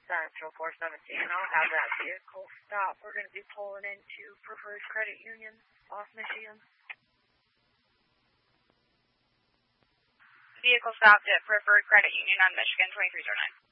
Central 417. I'll have that vehicle stop. We're going to be pulling into Preferred Credit Union off Michigan. Vehicle stopped at Preferred Credit Union on Michigan 2309.